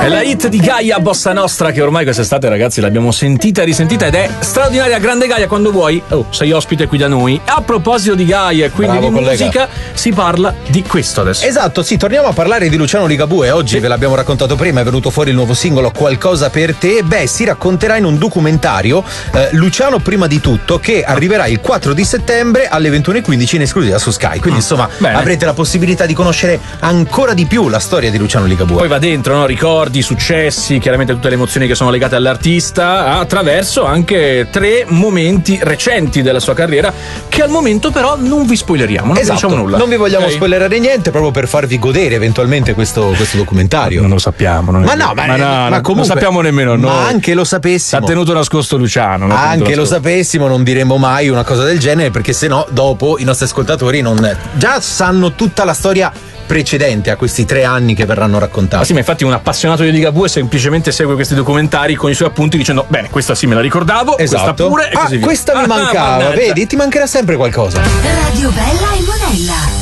È la hit di Gaia Bossa Nostra, che ormai quest'estate, ragazzi, l'abbiamo sentita e risentita ed è straordinaria. Grande Gaia, quando vuoi. Oh, sei ospite qui da noi. A proposito di Gaia e quindi Bravo, di collega. musica, si parla di questo adesso. Esatto, sì, torniamo a parlare di Luciano Ligabue. Oggi ve l'abbiamo raccontato prima, è venuto fuori il nuovo singolo Qualcosa per te. Beh, si racconterà in un documentario Luciano prima di tutto, che arriverà il 4 di settembre alle 21:15 in esclusiva su Sky. Quindi insomma Bene. avrete la possibilità di conoscere ancora di più la storia di Luciano Ligabue. Poi va dentro, no? Ricordi, successi, chiaramente tutte le emozioni che sono legate all'artista, attraverso anche 3 momenti recenti della sua carriera che al momento però non vi spoileriamo, non vi diciamo nulla. Non vi vogliamo Ok? spoilerare niente, proprio per farvi godere eventualmente questo documentario. Non lo sappiamo. Non è Ma vero. no, ma comunque, non sappiamo nemmeno noi. Ma anche lo L'ha sapessimo. tenuto nascosto Luciano. l'ha tenuto Anche lo nascosto. sapessimo, non diremo mai una cosa del genere, perché sennò dopo i nostri ascoltatori non già sanno tutta la storia precedente a questi 3 anni che verranno raccontati. Ah sì, ma infatti un appassionato di Ligabue semplicemente segue questi documentari con i suoi appunti dicendo: bene, questa sì me la ricordavo, Esatto. questa pure e così via. Questa mi mancava, mannaggia. vedi, ti mancherà sempre qualcosa. Radio Bella e Monella.